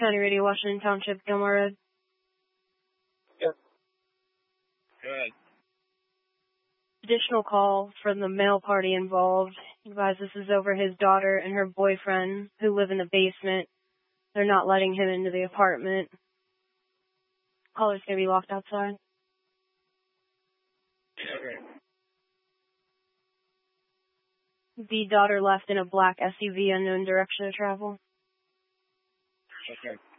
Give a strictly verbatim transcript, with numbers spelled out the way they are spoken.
County Radio, Washington Township, Gilmore Road. Yep. Good. Additional call from the male party involved. Advise this is over his daughter and her boyfriend who live in the basement. They're not letting him into the apartment. Caller's going to be locked outside. Okay. The daughter left in a black S U V, unknown direction of travel. Okay.